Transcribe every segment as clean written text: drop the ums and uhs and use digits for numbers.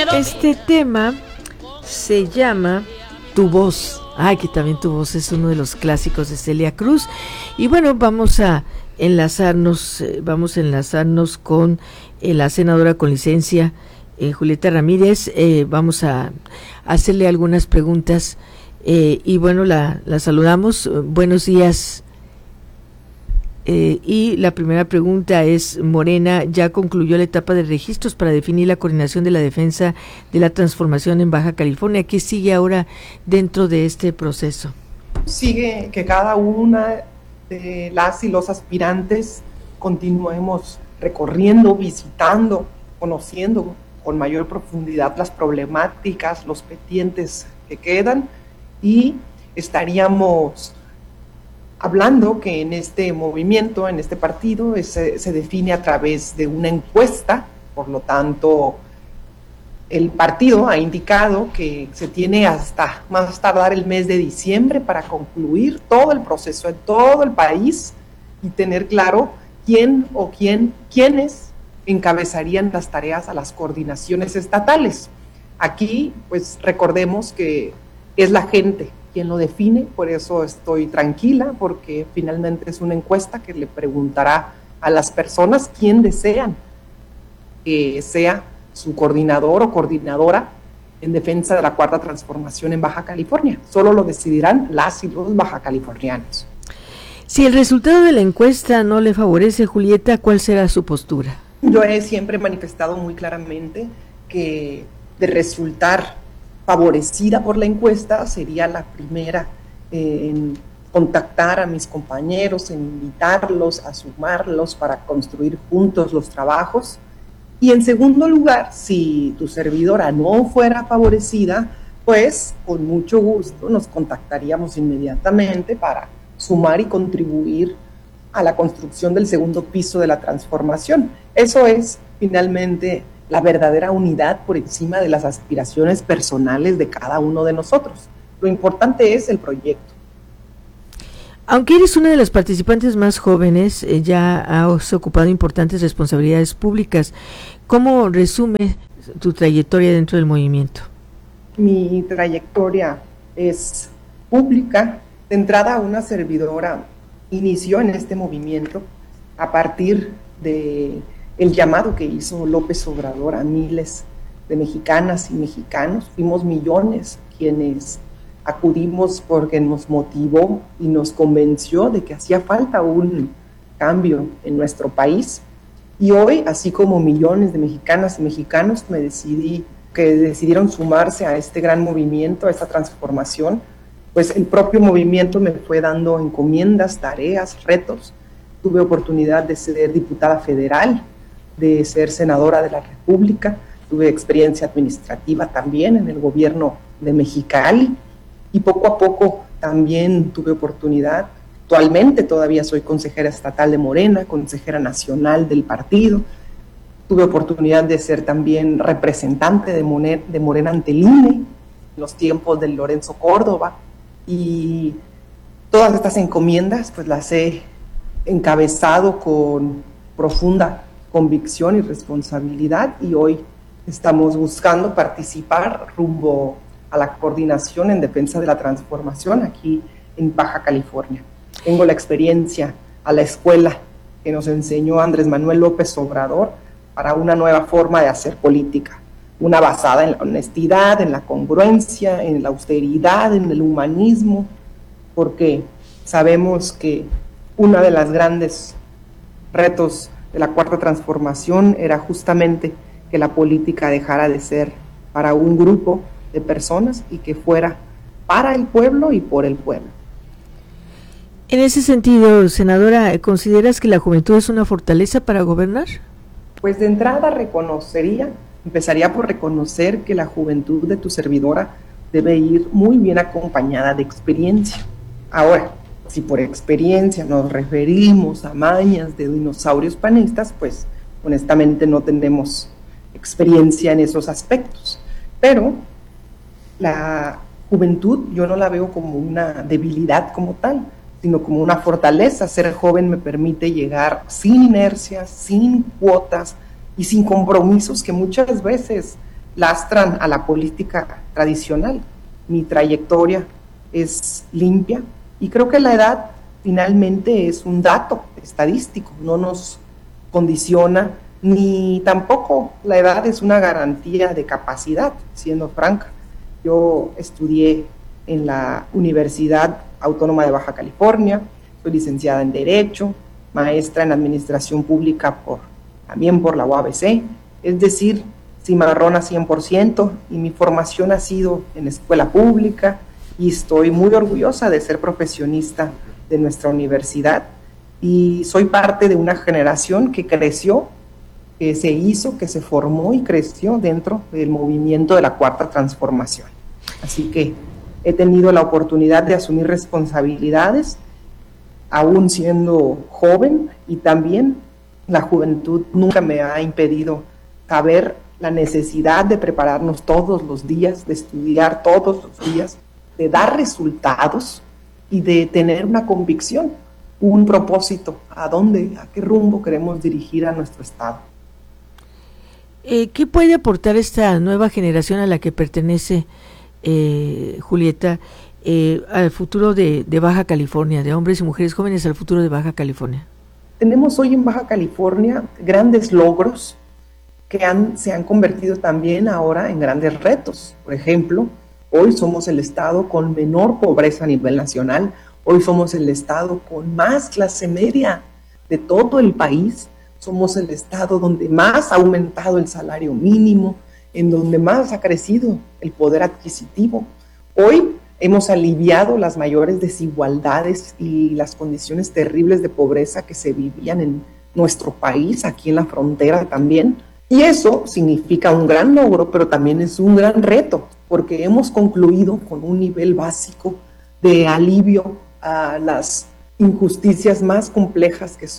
Este tema se llama Tu Voz. Ay, que también Tu Voz es uno de los clásicos de Celia Cruz. Y bueno, vamos a enlazarnos con la senadora con licencia, Julieta Ramírez. Vamos a hacerle algunas preguntas y bueno, la saludamos. Buenos días. Y la primera pregunta es: Morena ya concluyó la etapa de registros para definir la coordinación de la defensa de la transformación en Baja California. ¿Qué sigue ahora dentro de este proceso? Sigue que cada una de las y los aspirantes continuemos recorriendo, visitando, conociendo con mayor profundidad las problemáticas, los pendientes que quedan, y estaríamos hablando que en este movimiento, en este partido, se define a través de una encuesta. Por lo tanto, el partido ha indicado que se tiene hasta más tardar el mes de diciembre para concluir todo el proceso en todo el país y tener claro quiénes encabezarían las tareas a las coordinaciones estatales. Aquí, pues recordemos que es la gente quien lo define, por eso estoy tranquila, porque finalmente es una encuesta que le preguntará a las personas quién desean que sea su coordinador o coordinadora en defensa de la Cuarta Transformación en Baja California. Solo lo decidirán las y los bajacalifornianos. Si el resultado de la encuesta no le favorece, Julieta, ¿cuál será su postura? Yo he siempre manifestado muy claramente que de resultar favorecida por la encuesta, sería la primera en contactar a mis compañeros, en invitarlos, a sumarlos para construir juntos los trabajos. Y en segundo lugar, si tu servidora no fuera favorecida, pues con mucho gusto nos contactaríamos inmediatamente para sumar y contribuir a la construcción del segundo piso de la transformación. Eso es finalmente la verdadera unidad por encima de las aspiraciones personales de cada uno de nosotros. Lo importante es el proyecto. Aunque eres una de las participantes más jóvenes, ya has ocupado importantes responsabilidades públicas. ¿Cómo resume tu trayectoria dentro del movimiento? Mi trayectoria es pública. De entrada, una servidora inició en este movimiento a partir de el llamado que hizo López Obrador a miles de mexicanas y mexicanos. Fuimos millones quienes acudimos porque nos motivó y nos convenció de que hacía falta un cambio en nuestro país. Y hoy, así como millones de mexicanas y mexicanos que decidieron sumarse a este gran movimiento, a esta transformación, pues el propio movimiento me fue dando encomiendas, tareas, retos. Tuve oportunidad de ser diputada federal, de ser senadora de la República, tuve experiencia administrativa también en el gobierno de Mexicali y poco a poco también tuve oportunidad. Actualmente todavía soy consejera estatal de Morena, consejera nacional del partido. Tuve oportunidad de ser también representante de Morena ante el INE en los tiempos de Lorenzo Córdoba, y todas estas encomiendas pues las he encabezado con profunda convicción y responsabilidad, y hoy estamos buscando participar rumbo a la coordinación en defensa de la transformación aquí en Baja California. Tengo la experiencia a la escuela que nos enseñó Andrés Manuel López Obrador para una nueva forma de hacer política, una basada en la honestidad, en la congruencia, en la austeridad, en el humanismo, porque sabemos que uno de los grandes retos de la Cuarta Transformación era justamente que la política dejara de ser para un grupo de personas y que fuera para el pueblo y por el pueblo. En ese sentido, senadora, ¿consideras que la juventud es una fortaleza para gobernar? Pues de entrada empezaría por reconocer que la juventud de tu servidora debe ir muy bien acompañada de experiencia. Ahora, si por experiencia nos referimos a mañas de dinosaurios panistas, pues honestamente no tenemos experiencia en esos aspectos. Pero la juventud yo no la veo como una debilidad como tal, sino como una fortaleza. Ser joven me permite llegar sin inercias, sin cuotas y sin compromisos que muchas veces lastran a la política tradicional. Mi trayectoria es limpia y creo que la edad finalmente es un dato estadístico, no nos condiciona, ni tampoco la edad es una garantía de capacidad, siendo franca. Yo estudié en la Universidad Autónoma de Baja California, soy licenciada en Derecho, maestra en Administración Pública también por la UABC, es decir, cimarrona 100%, y mi formación ha sido en escuela pública, y estoy muy orgullosa de ser profesionista de nuestra universidad, y soy parte de una generación que creció, que se hizo, que se formó y creció dentro del movimiento de la Cuarta Transformación. Así que he tenido la oportunidad de asumir responsabilidades, aún siendo joven, y también la juventud nunca me ha impedido saber la necesidad de prepararnos todos los días, de estudiar todos los días, de dar resultados y de tener una convicción, un propósito, a qué rumbo queremos dirigir a nuestro Estado. ¿Qué puede aportar esta nueva generación a la que pertenece Julieta al futuro de Baja California, de hombres y mujeres jóvenes al futuro de Baja California? Tenemos hoy en Baja California grandes logros que se han convertido también ahora en grandes retos. Por ejemplo, hoy somos el estado con menor pobreza a nivel nacional, hoy somos el estado con más clase media de todo el país, somos el estado donde más ha aumentado el salario mínimo, en donde más ha crecido el poder adquisitivo. Hoy hemos aliviado las mayores desigualdades y las condiciones terribles de pobreza que se vivían en nuestro país, aquí en la frontera también. Y eso significa un gran logro, pero también es un gran reto, porque hemos concluido con un nivel básico de alivio a las injusticias más complejas que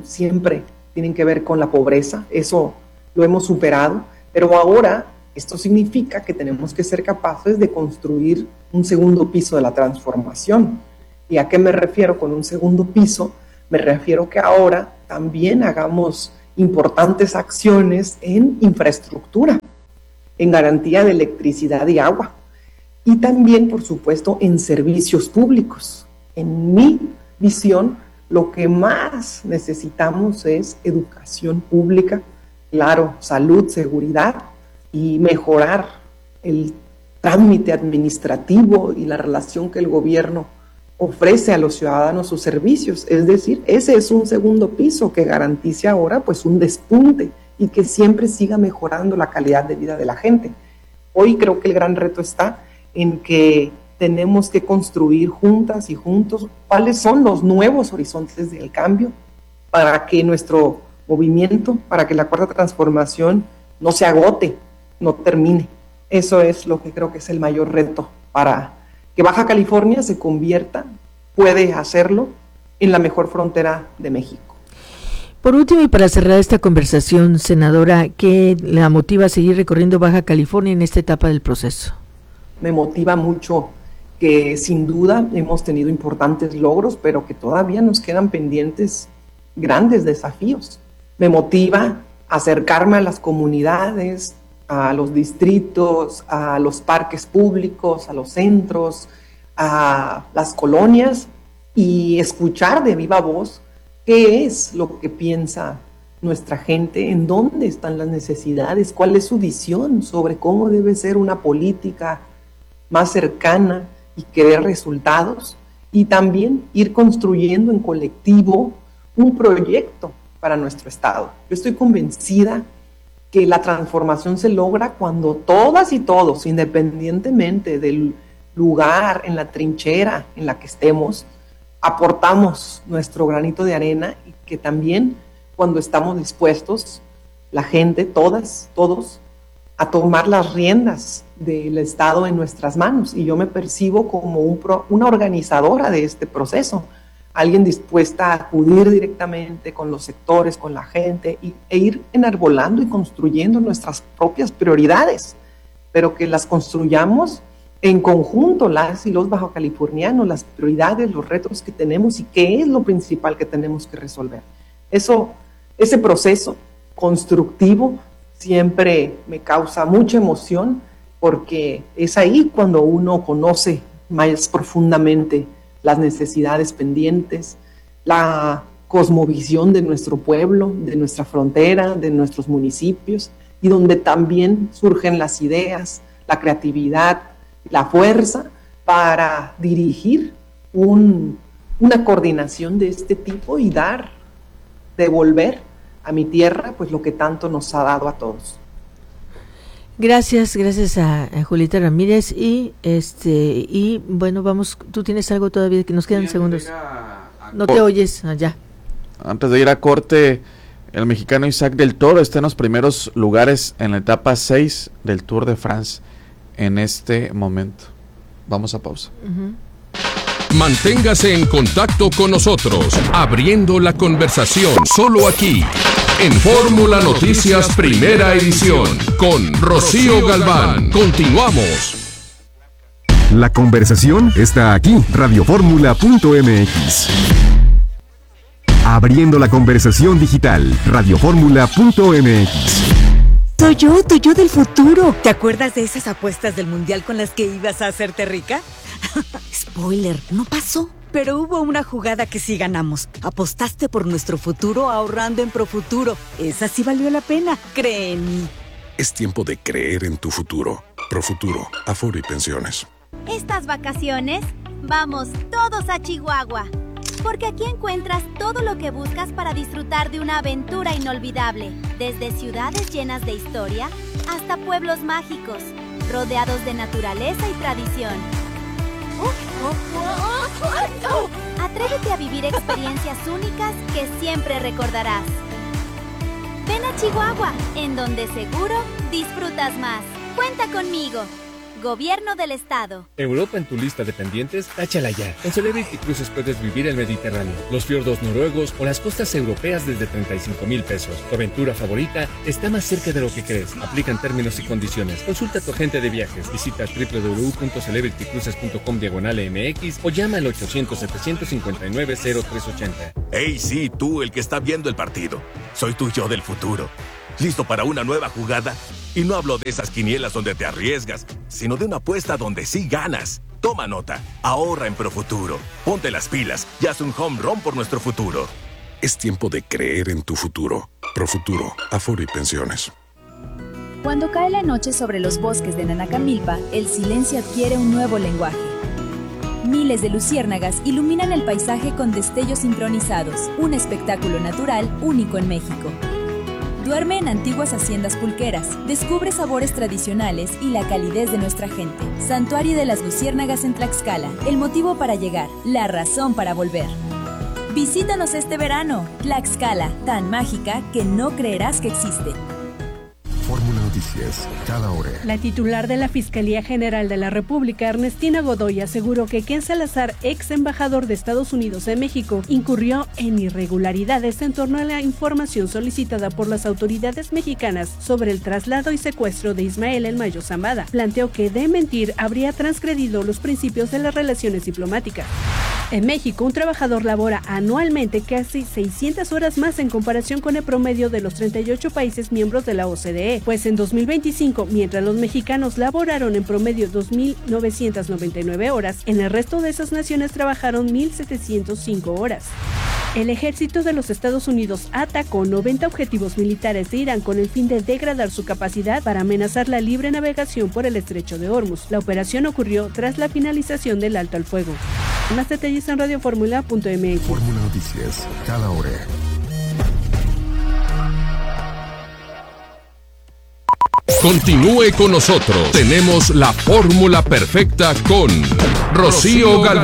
tienen que ver con la pobreza. Eso lo hemos superado, pero ahora esto significa que tenemos que ser capaces de construir un segundo piso de la transformación. ¿Y a qué me refiero con un segundo piso? Me refiero que ahora también hagamos importantes acciones en infraestructura, en garantía de electricidad y agua, y también, por supuesto, en servicios públicos. En mi visión, lo que más necesitamos es educación pública, claro, salud, seguridad, y mejorar el trámite administrativo y la relación que el gobierno ofrece a los ciudadanos sus servicios. Es decir, ese es un segundo piso que garantice ahora pues un despunte y que siempre siga mejorando la calidad de vida de la gente. Hoy creo que el gran reto está en que tenemos que construir juntas y juntos cuáles son los nuevos horizontes del cambio para que nuestro movimiento, para que la Cuarta Transformación no se agote, no termine. Eso es lo que creo que es el mayor reto para que Baja California se convierta, puede hacerlo, en la mejor frontera de México. Por último, y para cerrar esta conversación, senadora, ¿qué la motiva a seguir recorriendo Baja California en esta etapa del proceso? Me motiva mucho que sin duda hemos tenido importantes logros, pero que todavía nos quedan pendientes grandes desafíos. Me motiva a acercarme a las comunidades, a los distritos, a los parques públicos, a los centros, a las colonias, y escuchar de viva voz qué es lo que piensa nuestra gente, en dónde están las necesidades, cuál es su visión sobre cómo debe ser una política más cercana y que dé resultados, y también ir construyendo en colectivo un proyecto para nuestro estado. Yo estoy convencida que la transformación se logra cuando todas y todos, independientemente del lugar, en la trinchera en la que estemos, aportamos nuestro granito de arena, y que también cuando estamos dispuestos, la gente, todas, todos, a tomar las riendas del Estado en nuestras manos. Y yo me percibo como una organizadora de este proceso, alguien dispuesta a acudir directamente con los sectores, con la gente, e ir enarbolando y construyendo nuestras propias prioridades, pero que las construyamos en conjunto, las y los bajacalifornianos, las prioridades, los retos que tenemos y qué es lo principal que tenemos que resolver. Ese proceso constructivo siempre me causa mucha emoción porque es ahí cuando uno conoce más profundamente las necesidades pendientes, la cosmovisión de nuestro pueblo, de nuestra frontera, de nuestros municipios, y donde también surgen las ideas, la creatividad, la fuerza para dirigir una coordinación de este tipo y devolver a mi tierra pues lo que tanto nos ha dado a todos. Gracias a Julieta Ramírez y bueno, vamos, tú tienes algo todavía que nos quedan segundos. No te oyes allá. Antes de ir a corte, el mexicano Isaac del Toro está en los primeros lugares en la etapa 6 del Tour de France en este momento. Vamos a pausa. Manténgase en contacto con nosotros, abriendo la conversación, solo aquí, en Fórmula Noticias Primera Edición, con Rocío Galván. Continuamos. La conversación está aquí, radioformula.mx. Abriendo la conversación digital, radioformula.mx. Soy yo, tu yo del futuro. ¿Te acuerdas de esas apuestas del mundial con las que ibas a hacerte rica? Spoiler, no pasó. Pero hubo una jugada que sí ganamos. Apostaste por nuestro futuro ahorrando en Profuturo. Esa sí valió la pena, cree en mí. Es tiempo de creer en tu futuro. Profuturo, Afore y Pensiones. Estas vacaciones, vamos todos a Chihuahua. Porque aquí encuentras todo lo que buscas para disfrutar de una aventura inolvidable. Desde ciudades llenas de historia hasta pueblos mágicos, rodeados de naturaleza y tradición. Atrévete a vivir experiencias únicas que siempre recordarás. Ven a Chihuahua, en donde seguro disfrutas más. Cuenta conmigo. Gobierno del Estado. Europa en tu lista de pendientes, táchala ya. Con Celebrity Cruises puedes vivir el Mediterráneo, los fiordos noruegos o las costas europeas desde 35,000 pesos. Tu aventura favorita está más cerca de lo que crees. Aplican términos y condiciones. Consulta a tu agente de viajes. Visita www.celebritycruises.com/MX o llama al 800-759-0380. Hey, sí, tú, el que está viendo el partido. Soy tu yo del futuro. ¿Listo para una nueva jugada? Y no hablo de esas quinielas donde te arriesgas, sino de una apuesta donde sí ganas. Toma nota, ahorra en Profuturo. Ponte las pilas y haz un home run por nuestro futuro. Es tiempo de creer en tu futuro. Profuturo, Afore y Pensiones. Cuando cae la noche sobre los bosques de Nanacamilpa, el silencio adquiere un nuevo lenguaje. Miles de luciérnagas iluminan el paisaje con destellos sincronizados, un espectáculo natural único en México. Duerme en antiguas haciendas pulqueras, descubre sabores tradicionales y la calidez de nuestra gente. Santuario de las Luciérnagas en Tlaxcala, el motivo para llegar, la razón para volver. Visítanos este verano, Tlaxcala, tan mágica que no creerás que existe. Fórmula Noticias, cada hora. La titular de la Fiscalía General de la República, Ernestina Godoy, aseguró que Ken Salazar, ex embajador de Estados Unidos en México, incurrió en irregularidades en torno a la información solicitada por las autoridades mexicanas sobre el traslado y secuestro de Ismael El Mayo Zambada. Planteó que de mentir habría transgredido los principios de las relaciones diplomáticas. En México, un trabajador labora anualmente casi 600 horas más en comparación con el promedio de los 38 países miembros de la OCDE, pues en 2025, mientras los mexicanos laboraron en promedio 2.999 horas, en el resto de esas naciones trabajaron 1.705 horas. El ejército de los Estados Unidos atacó 90 objetivos militares de Irán con el fin de degradar su capacidad para amenazar la libre navegación por el estrecho de Hormuz. La operación ocurrió tras la finalización del alto al fuego. Más detalles en radioformula.mx. Fórmula Noticias, cada hora. Continúe con nosotros. Tenemos la fórmula perfecta con Rocío Galván.